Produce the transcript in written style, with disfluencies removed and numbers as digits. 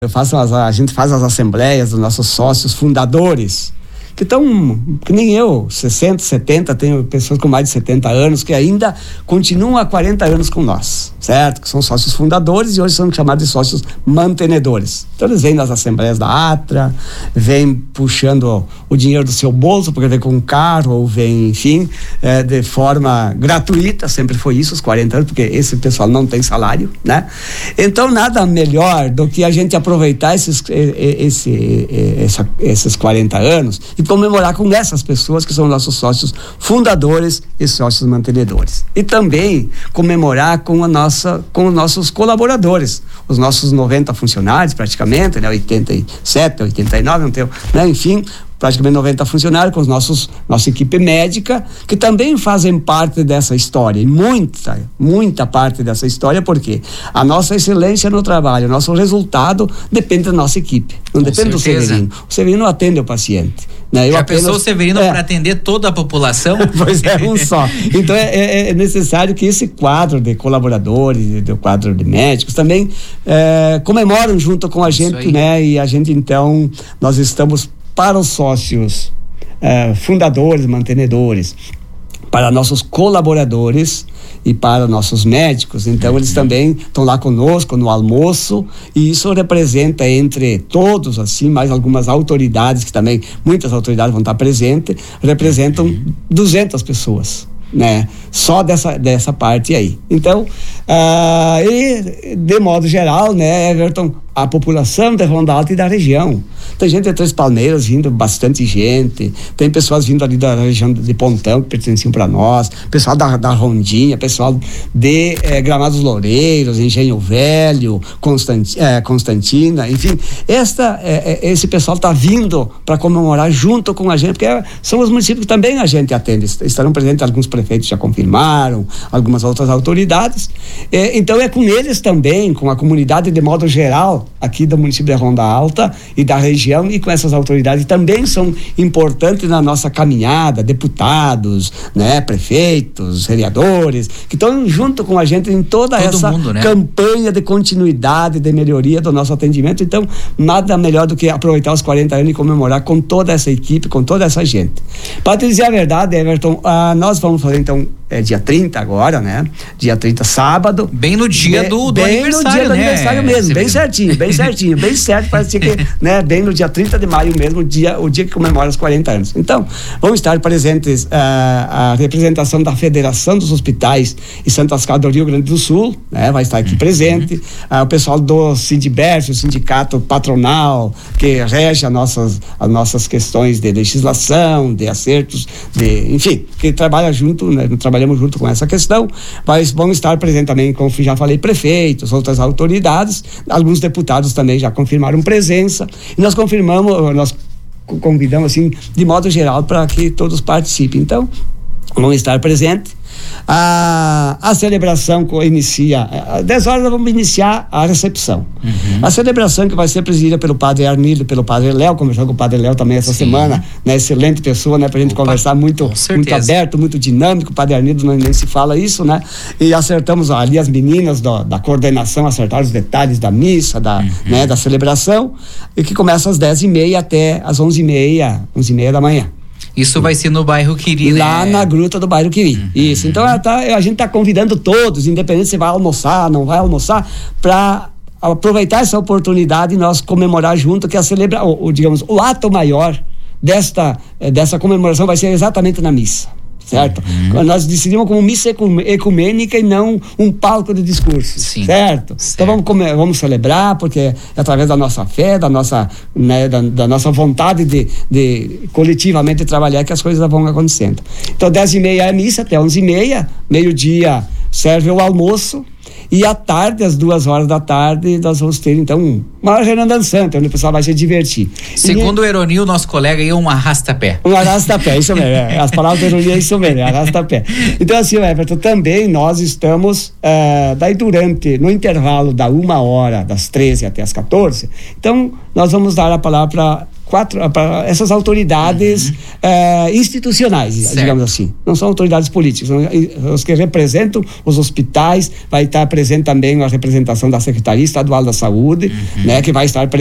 A gente faz as assembleias dos nossos sócios fundadores, que estão, que nem eu, 60, 70, tenho pessoas com mais de 70 anos que ainda continuam há 40 anos com nós, certo? Que são sócios fundadores e hoje são chamados de sócios mantenedores. Então eles vêm nas assembleias da Atra, vêm puxando o dinheiro do seu bolso, porque vem com um carro, ou vem, enfim, de forma gratuita, sempre foi isso, os 40 anos, porque esse pessoal não tem salário, né? Então nada melhor do que a gente aproveitar esses 40 anos e comemorar com essas pessoas que são nossos sócios fundadores e sócios mantenedores. E também comemorar com os nossos colaboradores, os nossos 90 funcionários praticamente, né, 87, 89, não tenho, né, enfim, praticamente 90 funcionários, com nossa equipe médica, que também fazem parte dessa história, e muita parte dessa história, porque a nossa excelência no trabalho, o nosso resultado depende da nossa equipe, não depende do Severino. O Severino atende o paciente, né? Já pensou o Severino para atender toda a população? Pois é, um só. Então é necessário que esse quadro de colaboradores, do quadro de médicos também comemoram junto com a gente, né? E a gente, então, nós estamos para os sócios fundadores, mantenedores, para nossos colaboradores e para nossos médicos. Então eles também estão lá conosco no almoço, e isso representa, entre todos, assim, mais algumas autoridades que também, muitas autoridades vão estar presentes, representam 200 pessoas, né? Só dessa parte aí. Então, e de modo geral, né, Everton, a população da Ronda Alta e da região. Tem gente de Três Palmeiras vindo, bastante gente. Tem pessoas vindo ali da região de Pontão, que pertenciam para nós. Pessoal da Rondinha, pessoal de Gramados Loureiros, Engenho Velho, Constantina, enfim. Esse pessoal está vindo para comemorar junto com a gente, porque são os municípios que também a gente atende. Estarão presentes, alguns prefeitos já confirmaram, algumas outras autoridades. Então é com eles também, com a comunidade de modo geral, aqui do município da Ronda Alta e da região, e com essas autoridades também são importantes na nossa caminhada, deputados, né, prefeitos, vereadores, que estão junto com a gente em toda essa campanha de continuidade, de melhoria do nosso atendimento. Então, nada melhor do que aproveitar os 40 anos e comemorar com toda essa equipe, com toda essa gente. Para te dizer a verdade, Everton, nós vamos fazer, então, dia 30 agora, né? Dia 30, sábado. Bem no dia do aniversário, no dia do aniversário mesmo, bem certinho, bem certo, parece que, né? Bem no dia 30 de maio mesmo, o dia que comemora os 40 anos. Então, vão estar presentes a representação da Federação dos Hospitais e Santas Casas do Rio Grande do Sul, né? Vai estar aqui presente, o pessoal do Sindibert, o sindicato patronal, que rege as nossas questões de legislação, de acertos, enfim, que trabalha junto, né? Trabalhamos junto com essa questão, mas vão estar presentes também, como já falei, prefeitos, outras autoridades, alguns deputados também já confirmaram presença, e nós convidamos, assim, de modo geral, para que todos participem. Então, vão estar presentes. A celebração inicia às 10 horas, nós vamos iniciar a recepção. A celebração, que vai ser presidida pelo padre Arnildo, pelo padre Léo, conversando com o padre Léo também essa semana, né? Excelente pessoa, né? Pra gente conversar, muito aberto, muito dinâmico. O padre Arnildo nem se fala isso, né? E acertamos ali, as meninas da coordenação acertaram os detalhes da missa, né? Da celebração, e que começa às 10h30 até às 11h30 da manhã. Isso vai ser no bairro Quiri, lá na gruta do bairro Quiri. Isso. Então a gente está convidando todos, independente se vai almoçar, não vai almoçar, para aproveitar essa oportunidade e nós comemorar junto, que digamos, o ato maior dessa comemoração vai ser exatamente na missa. Certo? Nós decidimos como missa ecumênica e não um palco de discurso. Certo? Então vamos celebrar, porque é através da nossa fé, da nossa vontade de coletivamente trabalhar, que as coisas vão acontecendo. Então 10h30 é missa até 11h30, meio-dia serve o almoço, e à tarde, às 2h da tarde, nós vamos ter, então, uma reunião dançante, onde o pessoal vai se divertir. Segundo o Eronil, nosso colega, é um arrasta-pé. Um arrasta-pé, isso mesmo. As palavras do Eronil é isso mesmo, arrasta-pé. Então, assim, Everton, também nós estamos, daí no intervalo da 1h, das 13 até as 14, então, nós vamos dar a palavra para para essas autoridades institucionais, certo, digamos assim. Não são autoridades políticas, são os que representam os hospitais. Vai estar presente também a representação da Secretaria Estadual da Saúde, né, que vai estar